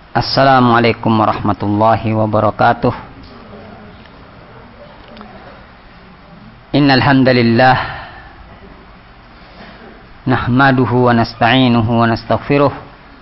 Assalamualaikum warahmatullahi wabarakatuh. Innal hamdalillah nahmaduhu wa nasta'inuhu wa nastaghfiruh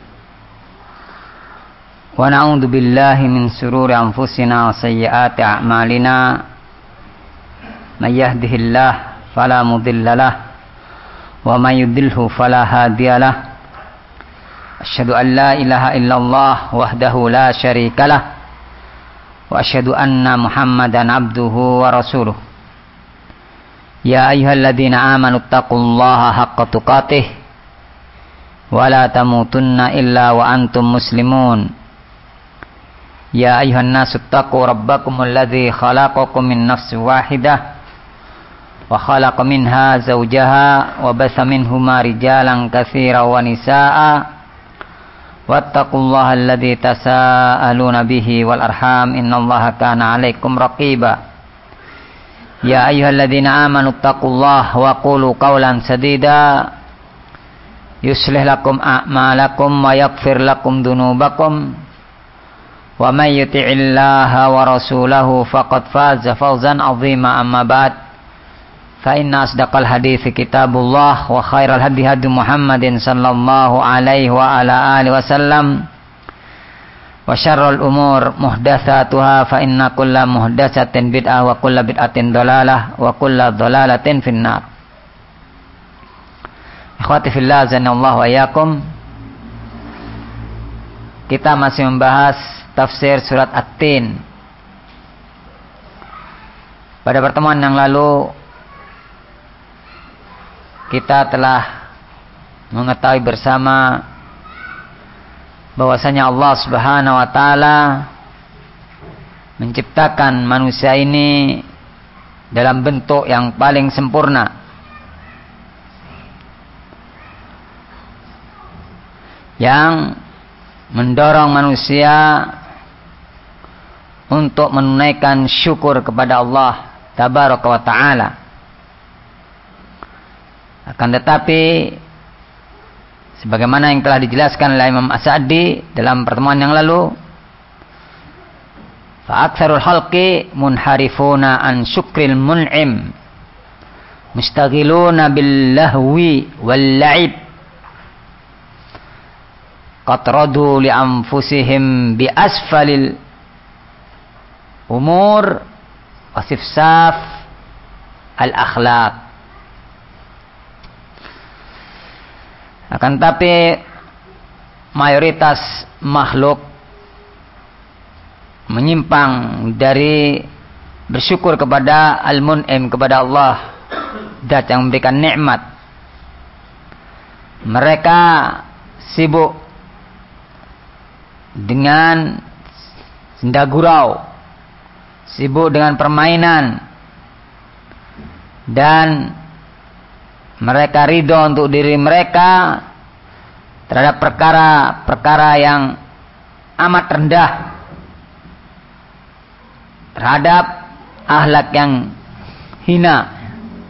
wa na'udzu billahi min shururi anfusina wa sayyiati a'malina. May yahdihillahu fala mudilla lahu wa may yudlilhu fala hadiya lahu. Asyhadu an la ilaha illallah wahdahu la syarikalah wa asyhadu anna Muhammadan abduhu wa rasuluh. Ya ayyuhalladzina amanu taqullaha haqqa tuqatih wa la tamutunna illa wa antum muslimun. Ya ayyuhan nasu taqu rabbakumul ladzi khalaqakum min nafsin wahidah wa khalaqa minha zawjaha wa batha minhuma rijalan katsiran wa nisaa'a. Wattaqullaha alladzi tasaaluna bihi wal arham innallaha kana 'alaikum raqiba. Ya ayyuhalladzina amanu taqullaha wa qulu qawlan sadida yuslih lakum a'malakum wa yaghfir lakum dhunubakum wa may yuti'illaha wa rasulahu faqad faza fawzan 'azima. Amma ba'd, fa inna asdaqal hadithi kitabullah wa khairal hadi hadi Muhammadin sallallahu alaihi wa ala alihi wasallam wa syarrul umur muhdatsatuha fa inna kulla muhdatsatin bid'ah wa kulla bid'atin dhalalah wa kulla dhalalatin finnar. Ikhwati fillah azanallahu wa iyyakum. Kita masih membahas tafsir surat At-Tin. Pada pertemuan yang lalu kita telah mengetahui bersama bahwasanya Allah Subhanahu wa taala menciptakan manusia ini dalam bentuk yang paling sempurna. Yang mendorong manusia untuk menunaikan syukur kepada Allah Tabaraka wa taala. Akan tetapi sebagaimana yang telah dijelaskan oleh Imam As-Sa'di dalam pertemuan yang lalu, fa aktsarul khalqi munharifuna an syukril mun'im mustaghiluna bil lahwi wal la'ib qatradu li anfusihim bi asfalil umur wa sifsaf al akhlaq. Akan tapi mayoritas makhluk menyimpang dari bersyukur kepada Al-Mun'im, kepada Allah Zat yang memberikan nikmat. Mereka sibuk dengan senda gurau, sibuk dengan permainan, dan mereka ridho untuk diri mereka terhadap perkara-perkara yang amat rendah, terhadap akhlak yang hina.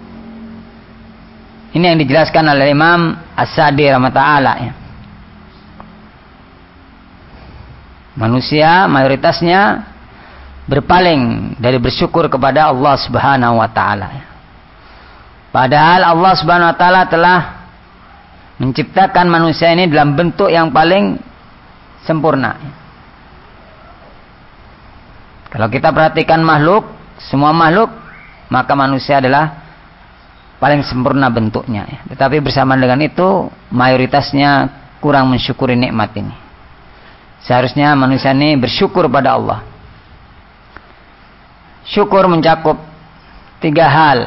Ini yang dijelaskan oleh Imam As-Sa'di rahimahullah. Manusia mayoritasnya berpaling dari bersyukur kepada Allah Subhanahu wa taala. Padahal Allah Subhanahu wa taala telah menciptakan manusia ini dalam bentuk yang paling sempurna. Kalau kita perhatikan makhluk, semua makhluk, maka manusia adalah paling sempurna bentuknya. Tetapi bersamaan dengan itu, mayoritasnya kurang mensyukuri nikmat ini. Seharusnya manusia ini bersyukur pada Allah. Syukur mencakup 3 hal,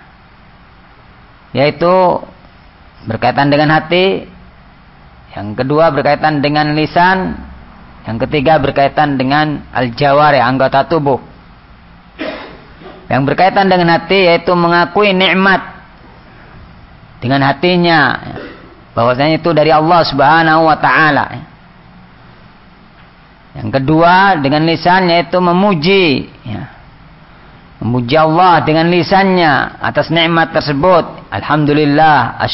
yaitu berkaitan dengan hati, yang kedua berkaitan dengan lisan, yang ketiga berkaitan dengan al-jawarih, anggota tubuh. Yang berkaitan dengan hati yaitu mengakui nikmat dengan hatinya, bahwasanya itu dari Allah Subhanahu wa taala. Yang kedua dengan lisan yaitu memuji, memuji Allah dengan lisannya atas nikmat tersebut. Alhamdulillah,